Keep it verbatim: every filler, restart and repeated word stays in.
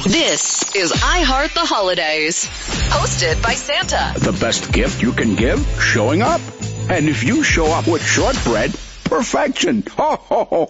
This is I Heart the Holidays, hosted by Santa. The best gift you can give? Showing up. And if you show up with shortbread, perfection. Ho, ho, ho.